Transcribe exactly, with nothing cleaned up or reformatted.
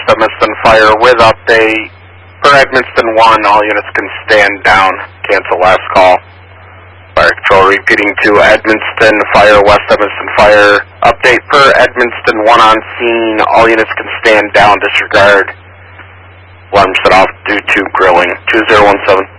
West Edmiston Fire with update. Per Edmiston one, all units can stand down. Cancel last call. Fire Control repeating to Edmiston Fire, West Edmiston Fire. Update per Edmiston one on scene. All units can stand down. Disregard. Alarm set off due to grilling. two zero one seven.